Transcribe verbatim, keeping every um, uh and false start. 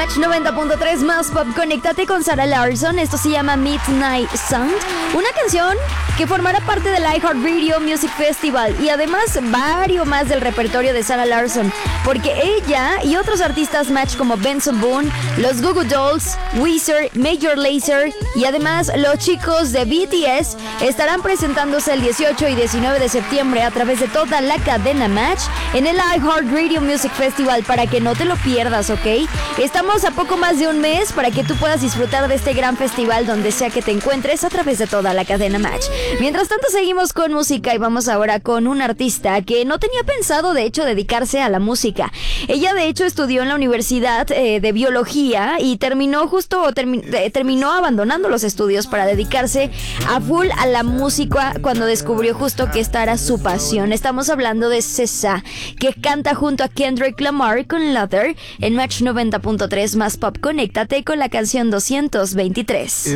Match noventa punto tres más pop, conéctate con Sarah Larsson. Esto se llama Midnight Sound, una canción que formará parte del iHeartRadio Music Festival y además varios más del repertorio de Sarah Larsson, porque ella y otros artistas Match como Benson Boone, los Goo Goo Dolls, Weezer, Major Lazer y además los chicos de B T S estarán presentándose el dieciocho y diecinueve de septiembre a través de toda la cadena Match en el iHeartRadio Music Festival, para que no te lo pierdas, ¿ok? Estamos a poco más de un mes para que tú puedas disfrutar de este gran festival donde sea que te encuentres a través de toda la cadena Match. Mientras tanto seguimos con música y vamos ahora con un artista que no tenía pensado de hecho dedicarse a la música. Ella de hecho estudió en la universidad eh, de biología y terminó justo termi- eh, terminó abandonando los estudios para dedicarse a full a la música cuando descubrió justo que esta era su pasión. Estamos hablando de S Z A, que canta junto a Kendrick Lamar con Leather en Match noventa punto tres más pop. Conéctate con la canción doscientos veintitrés.